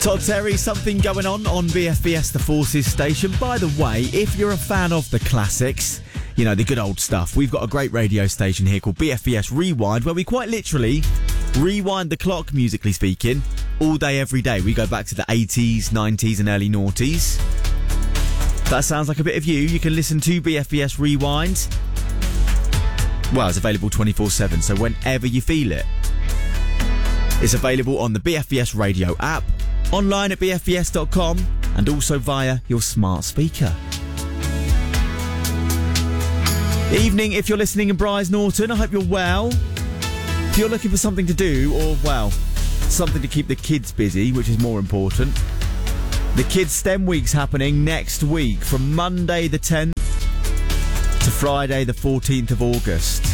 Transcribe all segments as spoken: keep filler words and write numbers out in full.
Todd Terry, something going on on B F B S The Forces station. By the way, if you're a fan of the classics, you know, the good old stuff, we've got a great radio station here called B F B S Rewind, where we quite literally rewind the clock, musically speaking, all day, every day. We go back to the eighties, nineties and early noughties. That sounds like a bit of you. You can listen to B F B S Rewind. Well, it's available twenty-four seven, so whenever you feel it. It's available on the B F B S radio app, online at b f b s dot com, and also via your smart speaker. Evening, if you're listening in Brize Norton, I hope you're well. If you're looking for something to do, or, well, something to keep the kids busy, which is more important, the Kids STEM Week's happening next week from Monday the tenth to Friday the fourteenth of August.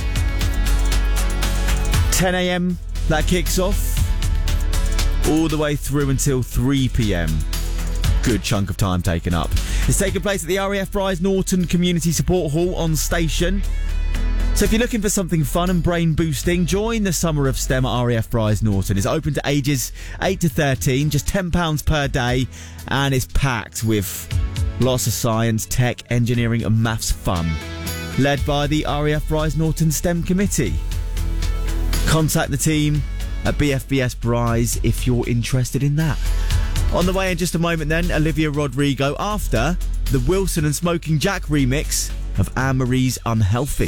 ten a.m. that kicks off, all the way through until three p.m. Good chunk of time taken up. It's taking place at the R A F Brize Norton Community Support Hall on station. So if you're looking for something fun and brain boosting, join the Summer of STEM at R A F Brize Norton. It's open to ages eight to thirteen, just ten pounds per day, and it's packed with lots of science, tech, engineering and maths fun. Led by the R A F Brize Norton STEM Committee. Contact the team at B F B S Brize if you're interested in that. On the way in just a moment then, Olivia Rodrigo after the Wilson and Smoking Jack remix of Anne Marie's Unhealthy.